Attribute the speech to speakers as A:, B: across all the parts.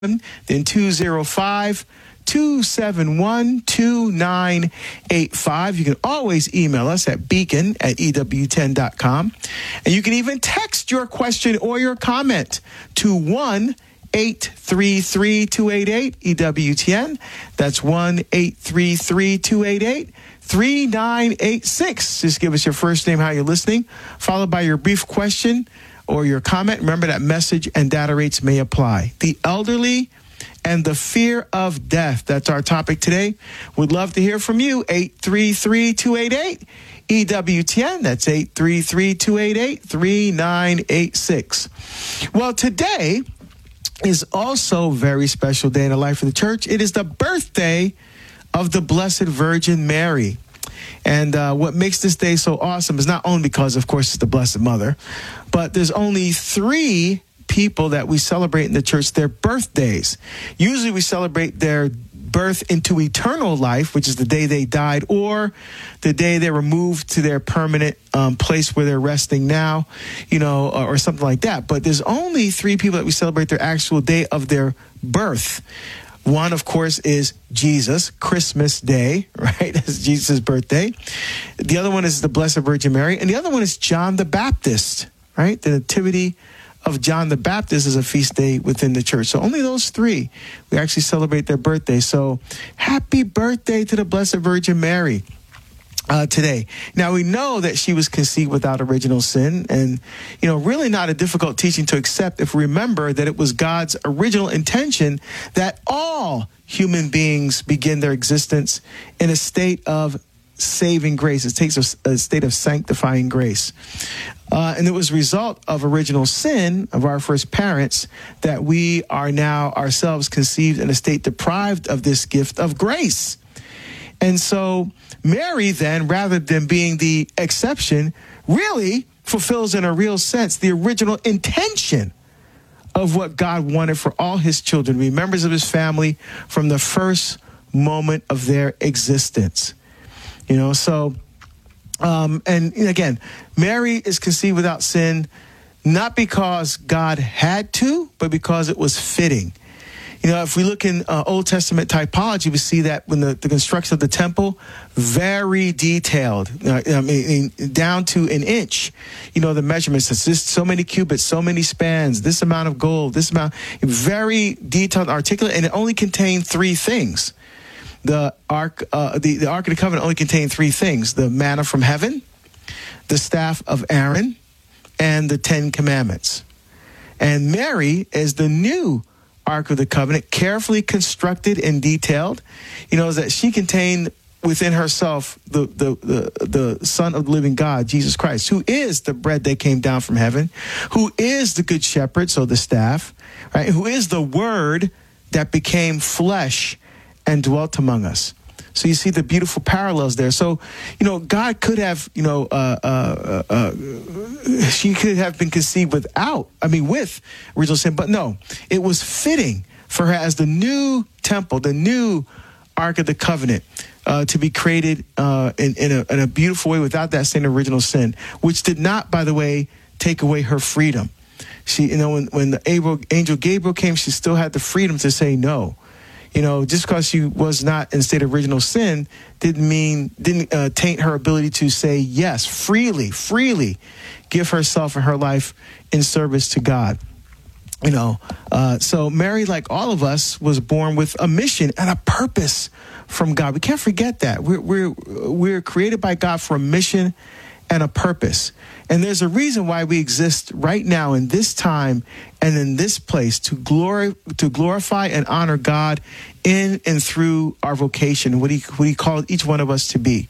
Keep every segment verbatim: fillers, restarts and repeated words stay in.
A: then two zero five, two seven one, two nine eight five. You can always email us at beacon at E W ten dot com. And you can even text your question or your comment to one eight three three, two eight eight, E W T N. That's one eight three three, two eight eight, three nine eight six. Just give us your first name, how you're listening, followed by your brief question or your comment. Remember that message and data rates may apply. The elderly and the fear of death. That's our topic today. We'd love to hear from you. eight three three, two eight eight, E W T N. That's eight three three, two eight eight, three nine eight six. Well, today is also a very special day in the life of the church. It is the birthday of the Blessed Virgin Mary. And uh, what makes this day so awesome is not only because, of course, it's the Blessed Mother, but there's only three people that we celebrate in the church, their birthdays. Usually we celebrate their birth into eternal life, which is the day they died, or the day they were moved to their permanent um, place where they're resting now, you know, or, or something like that. But there's only three people that we celebrate their actual day of their birth. One, of course, is Jesus, Christmas Day, right? That's Jesus' birthday. The other one is the Blessed Virgin Mary. And the other one is John the Baptist, right? The Nativity of John the Baptist is a feast day within the church. So only those three, we actually celebrate their birthday. So happy birthday to the Blessed Virgin Mary uh, today. Now, we know that she was conceived without original sin, and, you know, really not a difficult teaching to accept if we remember that it was God's original intention that all human beings begin their existence in a state of saving grace. It takes a, a state of sanctifying grace. Uh, and it was a result of original sin of our first parents that we are now ourselves conceived in a state deprived of this gift of grace. And so Mary then, rather than being the exception, really fulfills in a real sense the original intention of what God wanted for all his children, to be members of his family from the first moment of their existence. You know, so, um, and again, Mary is conceived without sin, not because God had to, but because it was fitting. You know, if we look in uh, Old Testament typology, we see that when the, the construction of the temple, very detailed, uh, I mean, down to an inch, you know, the measurements, it's just so many cubits, so many spans, this amount of gold, this amount, very detailed, articulate, and it only contained three things. The Ark, uh, the, the Ark of the Covenant only contained three things: the manna from heaven, the staff of Aaron, and the Ten Commandments. And Mary is the new Ark of the Covenant, carefully constructed and detailed. You know, that she contained within herself the, the, the, the Son of the living God, Jesus Christ, who is the bread that came down from heaven, who is the good shepherd, so the staff, right? Who is the word that became flesh and dwelt among us. So you see the beautiful parallels there. So, you know, God could have, you know, uh, uh, uh, she could have been conceived without, I mean, with original sin, but no, it was fitting for her as the new temple, the new Ark of the Covenant, uh, to be created uh, in, in, a, in a beautiful way without that same original sin, which did not, by the way, take away her freedom. She, you know, when, when the angel, angel Gabriel came, she still had the freedom to say no. You know, just because she was not in a state of original sin didn't mean, didn't uh, taint her ability to say yes, freely, freely give herself and her life in service to God. You know, uh, so Mary, like all of us, was born with a mission and a purpose from God. We can't forget that. We're, we're, we're created by God for a mission and a purpose. And there's a reason why we exist right now in this time and in this place to glory, to glorify and honor God in and through our vocation, what he, what he called each one of us to be.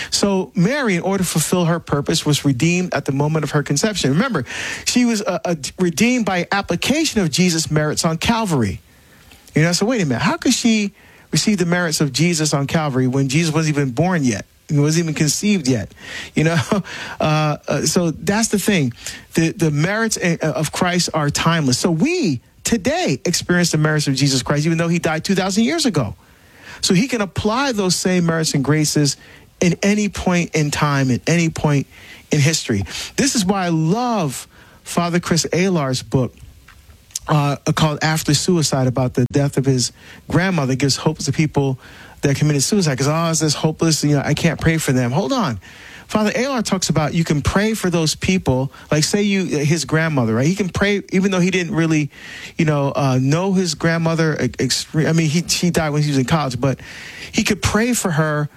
A: So Mary, in order to fulfill her purpose, was redeemed at the moment of her conception. Remember, she was uh, uh, redeemed by application of Jesus' merits on Calvary. You know, so wait a minute, how could she receive the merits of Jesus on Calvary when Jesus wasn't even born yet? He wasn't even conceived yet, you know. Uh, uh, so that's the thing. The the merits of Christ are timeless. So we today experience the merits of Jesus Christ, even though he died two thousand years ago. So he can apply those same merits and graces in any point in time, at any point in history. This is why I love Father Chris Alar's book, uh, called After Suicide, about the death of his grandmother. It gives hope to people that committed suicide, because, oh, it's this hopeless, you know, I can't pray for them. Hold on. Father Alar talks about you can pray for those people, like say you, his grandmother, right? He can pray even though he didn't really, you know, uh, know his grandmother. Extre- I mean, he, he died when he was in college, but he could pray for her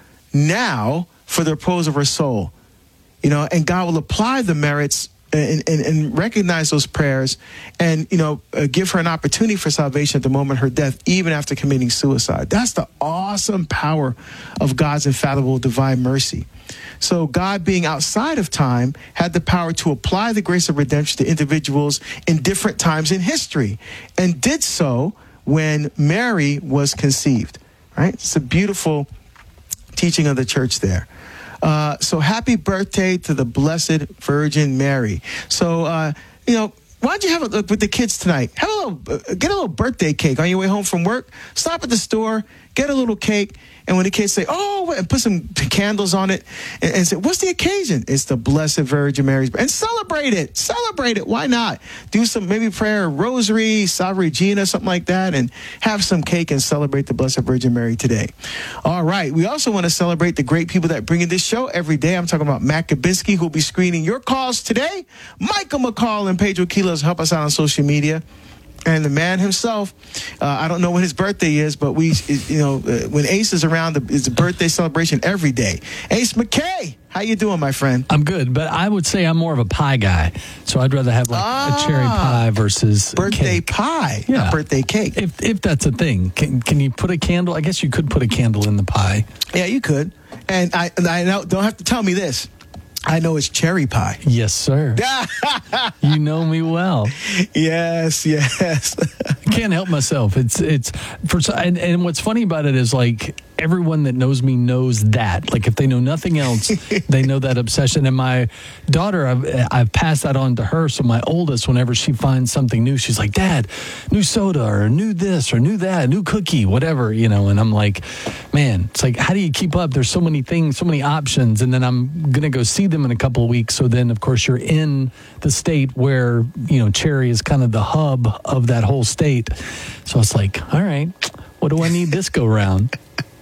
A: now for the repose of her soul, you know, and God will apply the merits and, and, and recognize those prayers and, you know, uh, give her an opportunity for salvation at the moment of her death, even after committing suicide. That's the awesome power of God's infallible divine mercy. So God, being outside of time, had the power to apply the grace of redemption to individuals in different times in history, and did so when Mary was conceived, right? It's a beautiful teaching of the church there. Uh, so happy birthday to the Blessed Virgin Mary. So, uh, you know, why don't you have a look with the kids tonight? Have a little, uh, get a little birthday cake on your way home from work. Stop at the store, get a little cake. And when the kids say, oh, and put some candles on it and, and say, what's the occasion? It's the Blessed Virgin Mary's. And celebrate it. Celebrate it. Why not? Do some maybe prayer, rosary, Salve Regina, something like that, and have some cake and celebrate the Blessed Virgin Mary today. All right. We also want to celebrate the great people that bring in this show every day. I'm talking about Matt Kabinski, who will be screening your calls today. Michael McCall and Pedro Quiles help us out on social media. And the man himself, uh, I don't know when his birthday is, but we, you know, uh, when Ace is around, it's a birthday celebration every day. Ace McKay, how you doing, my friend?
B: I'm good, but I would say I'm more of a pie guy, so I'd rather have like ah, a cherry pie versus
A: birthday
B: cake.
A: pie,
B: yeah.
A: not birthday cake.
B: If if that's a thing, can can you put a candle? I guess you could put a candle in the pie.
A: Yeah, you could, and I and I don't have to tell me this. I know it's cherry pie.
B: Yes, sir. You know me well.
A: Yes, yes.
B: I can't help myself. It's it's for and, and what's funny about it is like everyone that knows me knows that. Like if they know nothing else, they know that obsession. And my daughter, I've, I've passed that on to her. So my oldest, whenever she finds something new, she's like, Dad, new soda or new this or new that, new cookie, whatever, you know. And I'm like, man, it's like, how do you keep up? There's so many things, so many options. And then I'm going to go see them in a couple of weeks. So then, of course, you're in the state where, you know, Cherry is kind of the hub of that whole state. So it's like, all right, what do I need this go round?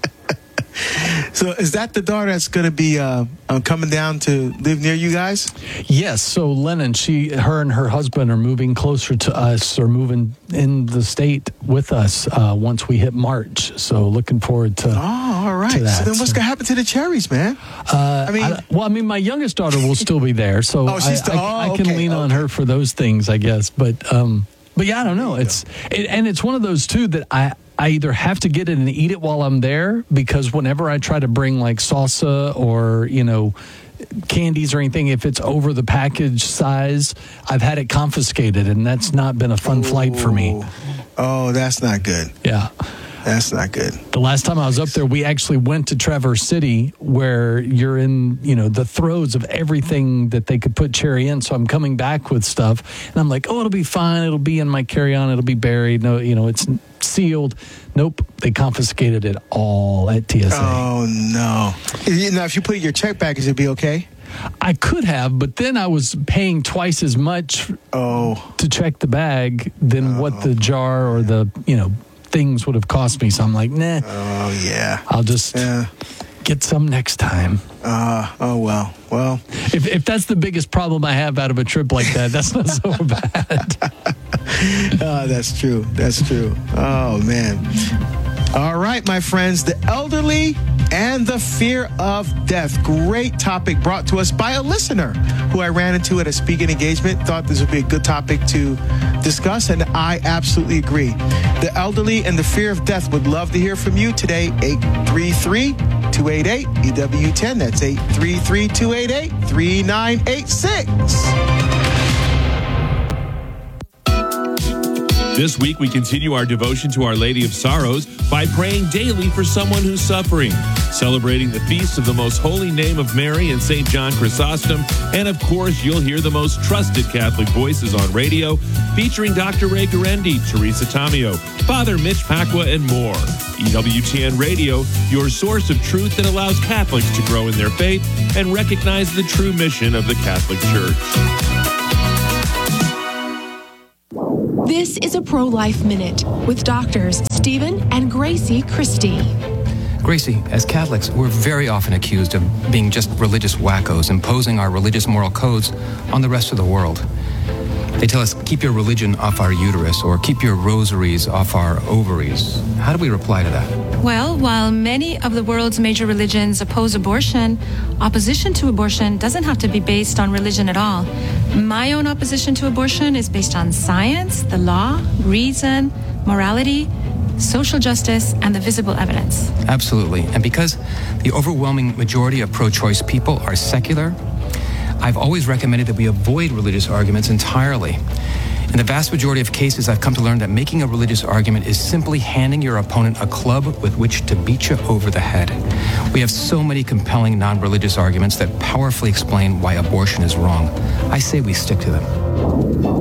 A: So is that the daughter that's going to be uh, uh, coming down to live near you guys?
B: Yes. So Lennon, she, her and her husband are moving closer to us, or moving in the state with us uh, once we hit March. So looking forward to.
A: Oh, all right.
B: To that.
A: So then what's going to happen to the cherries, man?
B: Uh, I mean, I, well, I mean, my youngest daughter will still be there, so
A: oh, she's
B: I,
A: still,
B: I,
A: oh,
B: I can
A: okay,
B: lean
A: okay.
B: on her for those things, I guess. But, um, but yeah, I don't know. It's it, and it's one of those too that I. I either have to get it and eat it while I'm there, because whenever I try to bring like salsa or, you know, candies or anything, if it's over the package size, I've had it confiscated, and that's not been a fun Ooh. flight for me.
A: Oh, that's not good.
B: Yeah.
A: That's not good.
B: The last time I was up there, we actually went to Traverse City, where you're in, you know, the throes of everything that they could put Cherry in. So I'm coming back with stuff, and I'm like, oh, it'll be fine. It'll be in my carry-on. It'll be buried. No, you know, it's sealed. Nope. They confiscated it all at T S A.
A: Oh, no. Now, if you put it in your check package, it'd be okay?
B: I could have, but then I was paying twice as much
A: oh.
B: to check the bag than
A: oh.
B: what the jar or the, you know, things would have cost me. So I'm like, nah.
A: Oh, yeah.
B: I'll just
A: yeah.
B: get some next time.
A: Uh, oh, well. Well.
B: If if that's the biggest problem I have out of a trip like that, that's not so bad.
A: Oh, that's true. That's true. Oh, man. All right, my friends, the elderly and the fear of death. Great topic brought to us by a listener who I ran into at a speaking engagement. Thought this would be a good topic to discuss, and I absolutely agree. The elderly and the fear of death would love to hear from you today. eight three three, two eight eight, E W ten. That's eight three three, two eight eight, three nine eight six.
C: This week, we continue our devotion to Our Lady of Sorrows by praying daily for someone who's suffering, celebrating the feast of the most holy name of Mary and Saint John Chrysostom, and of course, you'll hear the most trusted Catholic voices on radio, featuring Doctor Ray Guarendi, Teresa Tomeo, Father Mitch Pacwa, and more. E W T N Radio, your source of truth that allows Catholics to grow in their faith and recognize the true mission of the Catholic Church.
D: This is a Pro-Life Minute with doctors Stephen and Gracie Christie.
E: Gracie, as Catholics, we're very often accused of being just religious wackos, imposing our religious moral codes on the rest of the world. They tell us, keep your religion off our uterus, or keep your rosaries off our ovaries. How do we reply to that?
F: Well, while many of the world's major religions oppose abortion, opposition to abortion doesn't have to be based on religion at all. My own opposition to abortion is based on science, the law, reason, morality, social justice, and the visible evidence.
E: Absolutely. And because the overwhelming majority of pro-choice people are secular, I've always recommended that we avoid religious arguments entirely. In the vast majority of cases, I've come to learn that making a religious argument is simply handing your opponent a club with which to beat you over the head. We have so many compelling non-religious arguments that powerfully explain why abortion is wrong. I say we stick to them.